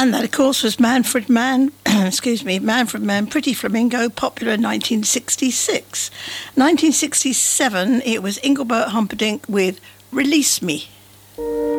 And that, of course, was Manfred Mann, Manfred Mann, Pretty Flamingo, popular in 1966. 1967, it was Engelbert Humperdinck with Release Me.